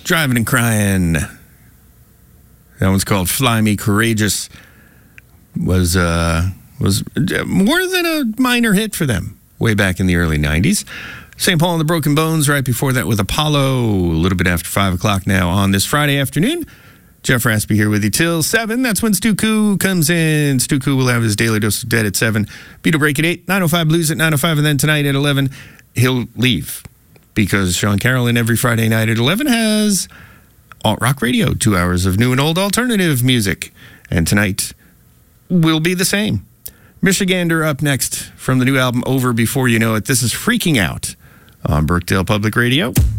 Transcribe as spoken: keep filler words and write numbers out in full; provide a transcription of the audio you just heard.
Driving and Crying. That one's called Fly Me Courageous. Was, uh, was more than a minor hit for them way back in the early nineties. Saint Paul and the Broken Bones right before that with Apollo, a little bit after five o'clock now on this Friday afternoon. Jeff Raspy here with you till seven. That's when Stu Koo comes in. Stu Koo will have his Daily Dose of Dead at seven. Beatle Break at eight. nine oh five Blues at nine oh five. And then tonight at eleven, he'll leave. Because Sean Carrollin every Friday night at eleven has Alt Rock Radio. Two hours of new and old alternative music. And tonight will be the same. Michigander up next from the new album Over Before You Know It. This is Freaking Out on Brookdale Public Radio.